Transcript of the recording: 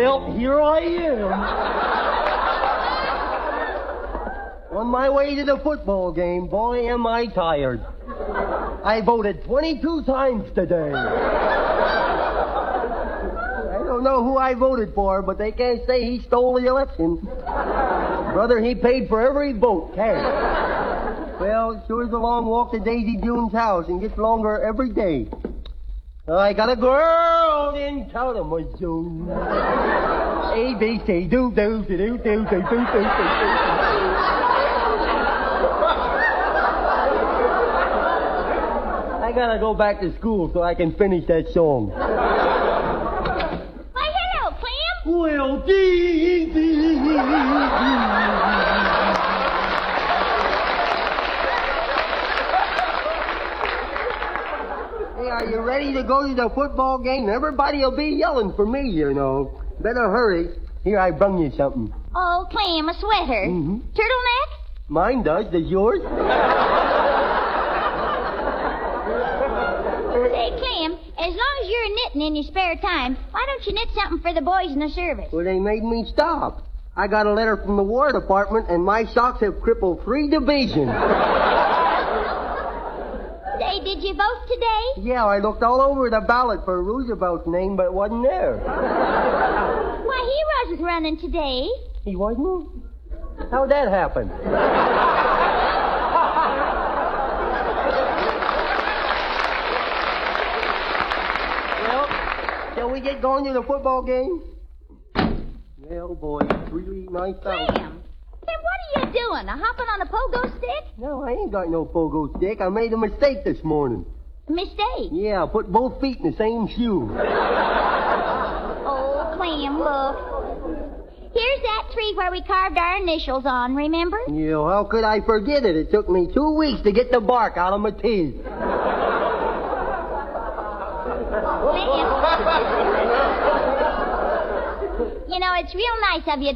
Well, here I am. On my way to the football game, boy, am I tired. I voted 22 times today. I don't know who I voted for, but they can't say he stole the election. Brother, he paid for every vote, cash. Well, sure is a long walk to Daisy June's house and gets longer every day. I got a girl in Kalamazoo. A, B, C, do, do, do, do, do, do, do, do, do. I gotta go back to school so I can finish that song. Why, hello, Clem. Well, dee, dee. Hey, are you ready to go to the football game? Everybody will be yelling for me, you know. Better hurry. Here, I brung you something. Oh, Clem, a sweater. Mm-hmm. Turtleneck? Mine does. Does yours? Say, Clem, as long as you're knitting in your spare time, why don't you knit something for the boys in the service? Well, they made me stop. I got a letter from the War Department, and my socks have crippled 3 divisions. Say, did you vote today? Yeah, I looked all over the ballot for Roosevelt's name, but it wasn't there. Why, he wasn't running today. He wasn't? How'd that happen? Well, shall we get going to the football game? Well, boy, it's really nice out. Clem, what are you doing? Hopping on a pogo stick? No, I ain't got no pogo stick. I made a mistake this morning. Mistake. Yeah, I put both feet in the same shoe. Oh, Clem, look. Here's that tree where we carved our initials on, remember? Yeah, how could I forget it? It took me 2 weeks to get the bark out of my teeth. You know, it's real nice of you